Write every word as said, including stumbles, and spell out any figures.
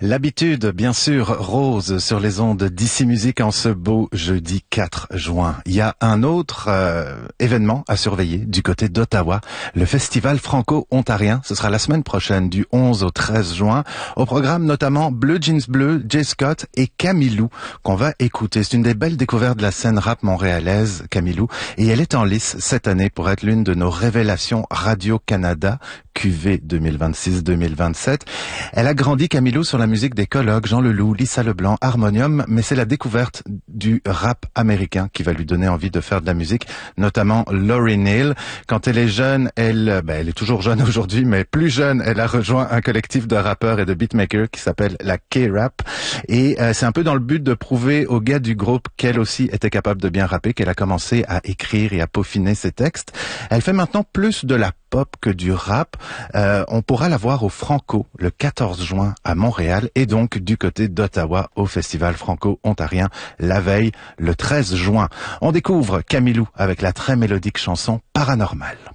L'habitude, bien sûr, rose sur les ondes d'Ici Musique en ce beau jeudi quatre juin. Il y a un autre euh, événement à surveiller du côté d'Ottawa, le festival franco-ontarien. Ce sera la semaine prochaine, du onze au treize juin. Au programme notamment Bleu Jeans Bleu, Jay Scott et Camilou, qu'on va écouter. C'est une des belles découvertes de la scène rap montréalaise, Camilou, et elle est en lice cette année pour être l'une de nos révélations Radio-Canada, Q V deux mille vingt-six deux mille vingt-sept. Elle a grandi, Camilou, sur la musique des Colocs, Jean Leloup, Lisa Leblanc, Harmonium, mais c'est la découverte du rap américain qui va lui donner envie de faire de la musique, notamment Lauryn Hill. Quand elle est jeune, elle, ben, elle est toujours jeune aujourd'hui, mais plus jeune, elle a rejoint un collectif de rappeurs et de beatmakers qui s'appelle la K-Rap. Et euh, c'est un peu dans le but de prouver aux gars du groupe qu'elle aussi était capable de bien rapper, qu'elle a commencé à écrire et à peaufiner ses textes. Elle fait maintenant plus de la pop que du rap. Euh, on pourra la voir au Franco le quatorze juin à Montréal et donc du côté d'Ottawa au Festival franco-ontarien la veille le treize juin. On découvre Camilou avec la très mélodique chanson Paranormal.